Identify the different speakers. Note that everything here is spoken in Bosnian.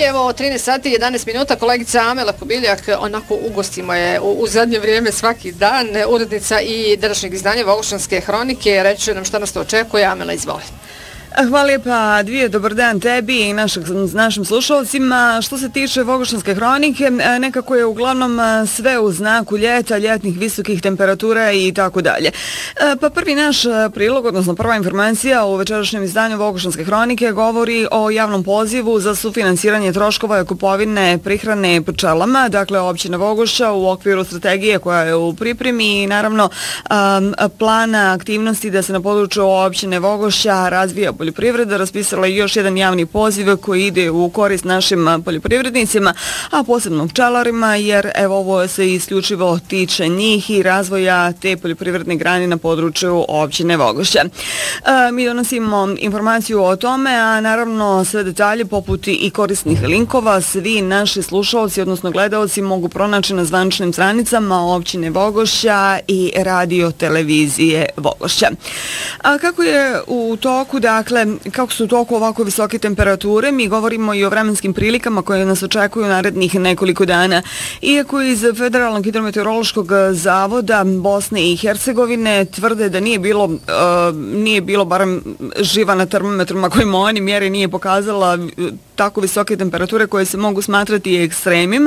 Speaker 1: evo 13 sati i 11 minuta, kolegica Amela Kobiljak, onako ugostimo je u zadnje vrijeme svaki dan, urednica i današnjeg izdanja Vogošćanske hronike, reći nam šta nas to očekuje. Amela, izvoli.
Speaker 2: Hvala lijepa, Dvije, dobar dan tebi i našim slušalcima. Što se tiče Vogošćanske hronike, nekako je uglavnom sve u znaku ljeta, ljetnih visokih temperatura i tako dalje. Pa prvi naš prilog, odnosno prva informacija u večerašnjem izdanju Vogošćanske hronike govori o javnom pozivu za sufinansiranje troškova kupovine prihrane pčelama, dakle općina Vogošća u okviru strategije koja je u pripremi i naravno plana aktivnosti da se na području općine Vogošća razvija poljoprivreda, raspisala je još jedan javni poziv koji ide u korist našim poljoprivrednicima, a posebno pčelarima, jer evo ovo se isključivo tiče njih i razvoja te poljoprivredne grane na području općine Vogošća. Mi donosimo informaciju o tome, a naravno sve detalje poput i korisnih linkova svi naši slušalci, odnosno gledaoci, mogu pronaći na zvaničnim stranicama općine Vogošća i radio televizije Vogošća. A kako je u toku, dakle, kako su u toku ovako visoke temperature, mi govorimo i o vremenskim prilikama koje nas očekuju narednih nekoliko dana. Iako iz Federalnog hidrometeorološkog zavoda Bosne i Hercegovine tvrde da nije bilo barem živa na termometrima kojima oni mjere, nije pokazala tako visoke temperature koje se mogu smatrati ekstremima,